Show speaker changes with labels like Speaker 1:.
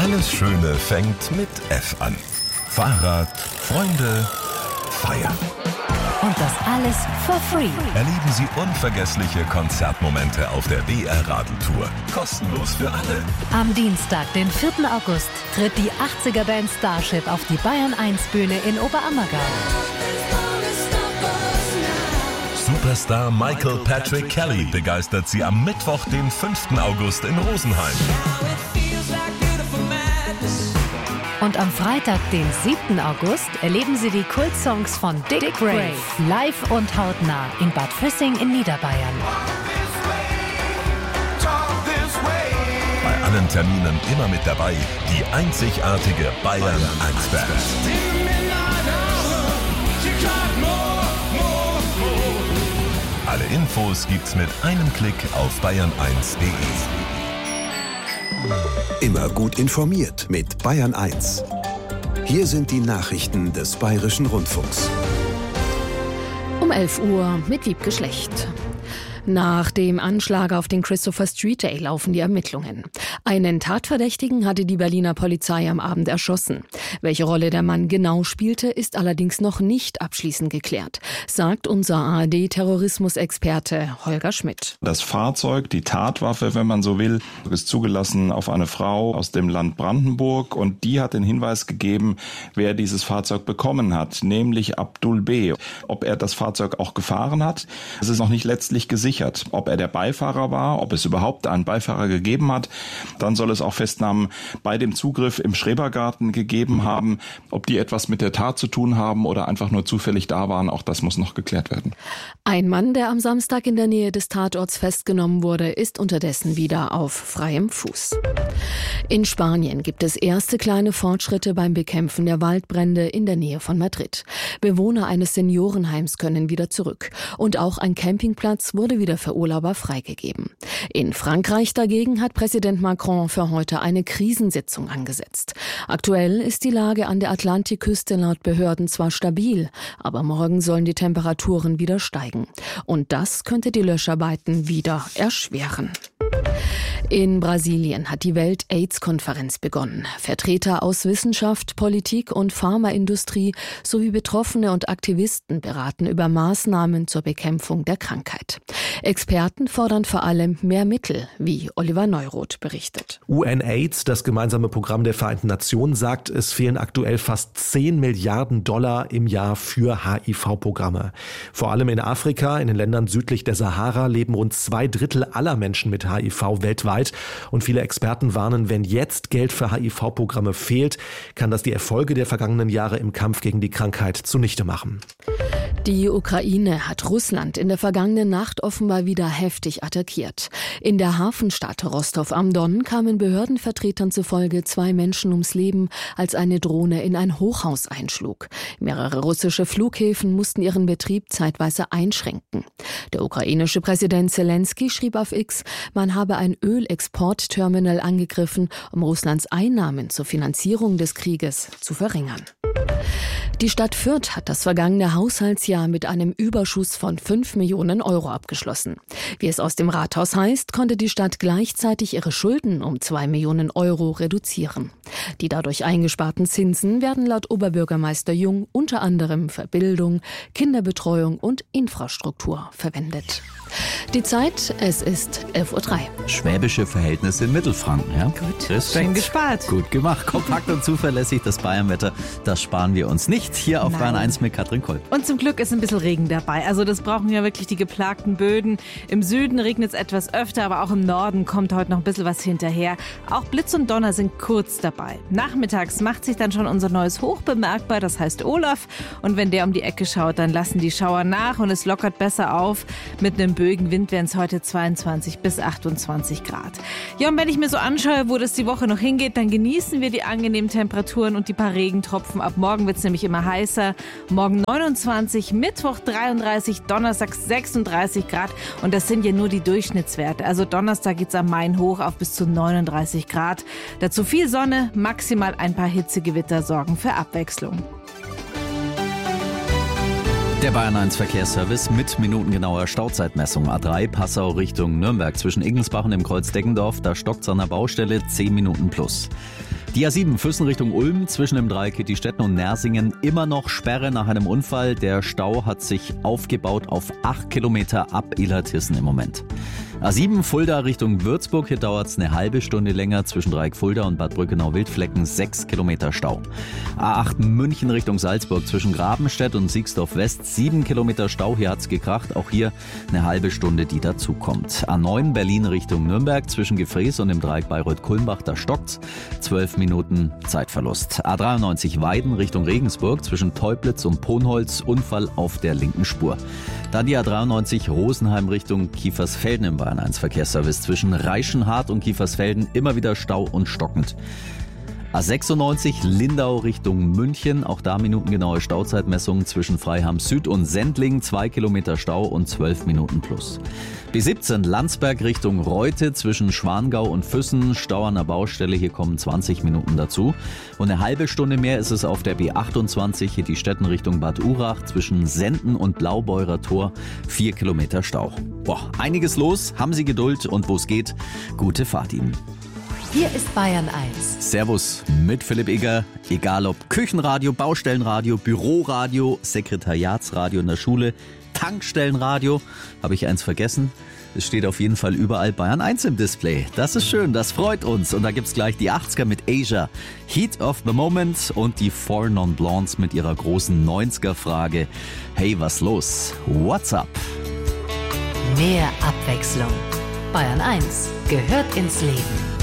Speaker 1: Alles Schöne fängt mit F an. Fahrrad, Freunde, Feiern.
Speaker 2: Und das alles for free.
Speaker 1: Erleben Sie unvergessliche Konzertmomente auf der BR-Radeltour. Kostenlos für alle.
Speaker 2: Am Dienstag, den 4. August, tritt die 80er-Band Starship auf die Bayern-1-Bühne in Oberammergau.
Speaker 1: Superstar Michael Patrick Kelly begeistert Sie am Mittwoch, den 5. August in Rosenheim.
Speaker 2: Und am Freitag, den 7. August, erleben Sie die Kultsongs von Dick Grave live und hautnah in Bad Füssing in Niederbayern.
Speaker 1: Bei allen Terminen immer mit dabei die einzigartige Bayern 1 Band. Alle Infos gibt's mit einem Klick auf bayern1.de.
Speaker 3: Immer gut informiert mit Bayern 1. Hier sind die Nachrichten des Bayerischen Rundfunks.
Speaker 4: Um 11 Uhr mit Wiebke Schlecht. Nach dem Anschlag auf den Christopher Street Day laufen die Ermittlungen. Einen Tatverdächtigen hatte die Berliner Polizei am Abend erschossen. Welche Rolle der Mann genau spielte, ist allerdings noch nicht abschließend geklärt, sagt unser ARD-Terrorismusexperte Holger Schmidt.
Speaker 5: Das Fahrzeug, die Tatwaffe, wenn man so will, ist zugelassen auf eine Frau aus dem Land Brandenburg und die hat den Hinweis gegeben, wer dieses Fahrzeug bekommen hat, nämlich Abdul B. Ob er das Fahrzeug auch gefahren hat, das ist noch nicht letztlich gesichert. Ob er der Beifahrer war, ob es überhaupt einen Beifahrer gegeben hat, dann soll es auch Festnahmen bei dem Zugriff im Schrebergarten gegeben haben. Ob die etwas mit der Tat zu tun haben oder einfach nur zufällig da waren, auch das muss noch geklärt werden.
Speaker 4: Ein Mann, der am Samstag in der Nähe des Tatorts festgenommen wurde, ist unterdessen wieder auf freiem Fuß. In Spanien gibt es erste kleine Fortschritte beim Bekämpfen der Waldbrände in der Nähe von Madrid. Bewohner eines Seniorenheims können wieder zurück. Und auch ein Campingplatz wurde wieder für Urlauber freigegeben. In Frankreich dagegen hat Präsident Macron für heute eine Krisensitzung angesetzt. Aktuell ist die Lage an der Atlantikküste laut Behörden zwar stabil, aber morgen sollen die Temperaturen wieder steigen. Und das könnte die Löscharbeiten wieder erschweren. In Brasilien hat die Welt-AIDS-Konferenz begonnen. Vertreter aus Wissenschaft, Politik und Pharmaindustrie sowie Betroffene und Aktivisten beraten über Maßnahmen zur Bekämpfung der Krankheit. Experten fordern vor allem mehr Mittel, wie Oliver Neuroth berichtet.
Speaker 6: UNAIDS, das gemeinsame Programm der Vereinten Nationen, sagt, es fehlen aktuell fast 10 Milliarden Dollar im Jahr für HIV-Programme. Vor allem in Afrika, in den Ländern südlich der Sahara, leben rund 2/3 aller Menschen mit HIV weltweit. Und viele Experten warnen, wenn jetzt Geld für HIV-Programme fehlt, kann das die Erfolge der vergangenen Jahre im Kampf gegen die Krankheit zunichte machen.
Speaker 4: Die Ukraine hat Russland in der vergangenen Nacht offenbar wieder heftig attackiert. In der Hafenstadt Rostov am Don kamen Behördenvertretern zufolge 2 Menschen ums Leben, als eine Drohne in ein Hochhaus einschlug. Mehrere russische Flughäfen mussten ihren Betrieb zeitweise einschränken. Der ukrainische Präsident Zelensky schrieb auf X, man habe ein Ölexportterminal angegriffen, um Russlands Einnahmen zur Finanzierung des Krieges zu verringern. Die Stadt Fürth hat das vergangene Haushaltsjahr mit einem Überschuss von 5 Millionen Euro abgeschlossen. Wie es aus dem Rathaus heißt, konnte die Stadt gleichzeitig ihre Schulden um 2 Millionen Euro reduzieren. Die dadurch eingesparten Zinsen werden laut Oberbürgermeister Jung unter anderem für Bildung, Kinderbetreuung und Infrastruktur verwendet. Die Zeit, es ist 11:03 Uhr.
Speaker 7: Schwäbische Verhältnisse in Mittelfranken, ja?
Speaker 2: Gut,
Speaker 7: Respekt.
Speaker 2: schön gespart.
Speaker 7: Gut gemacht, kompakt und zuverlässig, das Bayernwetter, das sparen wir uns nicht. Hier auf Bayern 1 mit Katrin Kolb.
Speaker 2: Und zum Glück ist ein bisschen Regen dabei. Also das brauchen ja wirklich die geplagten Böden. Im Süden regnet es etwas öfter, aber auch im Norden kommt heute noch ein bisschen was hinterher. Auch Blitz und Donner sind kurz dabei. Nachmittags macht sich dann schon unser neues Hoch bemerkbar, das heißt Olaf. Und wenn der um die Ecke schaut, dann lassen die Schauer nach und es lockert besser auf. Mit einem böigen Wind wären es heute 22 bis 28 Grad. Ja, und wenn ich mir so anschaue, wo das die Woche noch hingeht, dann genießen wir die angenehmen Temperaturen und die paar Regentropfen. Ab morgen wird es nämlich immer heißer. Morgen 29, Mittwoch 33, Donnerstag 36 Grad. Und das sind ja nur die Durchschnittswerte. Also Donnerstag geht es am Main hoch auf bis zu 39 Grad. Dazu viel Sonne, maximal ein paar Hitzegewitter sorgen für Abwechslung.
Speaker 7: Der Bayern 1 Verkehrsservice mit minutengenauer Stauzeitmessung. A3 Passau Richtung Nürnberg zwischen Ingelsbach und dem Kreuz Deggendorf. Da stockt's an der Baustelle 10 Minuten plus. Die A7 Füssen Richtung Ulm zwischen dem Dreieck Kittistetten und Nersingen immer noch Sperre nach einem Unfall. Der Stau hat sich aufgebaut auf 8 Kilometer ab Illertissen im Moment. A7 Fulda Richtung Würzburg, hier dauert es eine halbe Stunde länger zwischen Dreieck Fulda und Bad Brückenau-Wildflecken, 6 Kilometer Stau. A8 München Richtung Salzburg zwischen Grabenstedt und Siegsdorf West, 7 Kilometer Stau, hier hat's gekracht, auch hier eine halbe Stunde, die dazukommt. A9 Berlin Richtung Nürnberg zwischen Gefrees und dem Dreieck Bayreuth-Kulmbach, da stockt's, 12 Minuten Zeitverlust. A93 Weiden Richtung Regensburg zwischen Teublitz und Ponholz, Unfall auf der linken Spur. Dann die A93 Rosenheim Richtung Kiefersfelden im Bayern 1 Verkehrsservice zwischen Reichenhart und Kiefersfelden immer wieder Stau und stockend. A96 Lindau Richtung München, auch da minutengenaue Stauzeitmessungen zwischen Freiham Süd und Sendling, 2 Kilometer Stau und 12 Minuten plus. B17 Landsberg Richtung Reute zwischen Schwangau und Füssen, Stau an der Baustelle, hier kommen 20 Minuten dazu. Und eine halbe Stunde mehr ist es auf der B28, hier die Städten Richtung Bad Urach zwischen Senden und Blaubeurer Tor, 4 Kilometer Stau. Boah, einiges los, haben Sie Geduld und wo es geht, gute Fahrt Ihnen.
Speaker 8: Hier ist Bayern 1.
Speaker 7: Servus mit Philipp Egger. Egal ob Küchenradio, Baustellenradio, Büroradio, Sekretariatsradio in der Schule, Tankstellenradio. Habe ich eins vergessen? Es steht auf jeden Fall überall Bayern 1 im Display. Das ist schön, das freut uns. Und da gibt's gleich die 80er mit Asia, Heat of the Moment und die Four Non Blondes mit ihrer großen 90er-Frage. Hey, was los? What's up?
Speaker 8: Mehr Abwechslung. Bayern 1 gehört ins Leben.